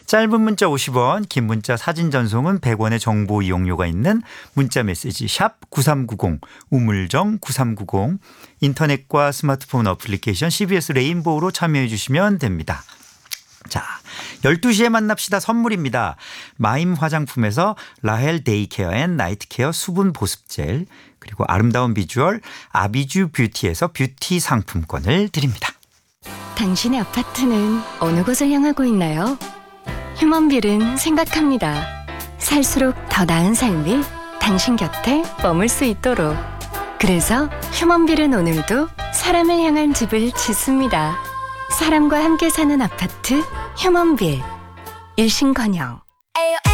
짧은 문자 50원, 긴 문자 사진 전송은 100원의 정보 이용료가 있는 문자 메시지 샵 9390, 우물정 9390, 인터넷과 스마트폰 어플리케이션 CBS 레인보우로 참여해 주시면 됩니다. 자, 12시에 만납시다. 선물입니다. 마임 화장품에서 라헬 데이케어 앤 나이트케어 수분 보습젤, 그리고 아름다운 비주얼 아비주 뷰티에서 뷰티 상품권을 드립니다. 당신의 아파트는 어느 곳을 향하고 있나요? 휴먼빌은 생각합니다. 살수록 더 나은 삶이 당신 곁에 머물 수 있도록. 그래서 휴먼빌은 오늘도 사람을 향한 집을 짓습니다. 사람과 함께 사는 아파트 휴먼빌. 일신건영.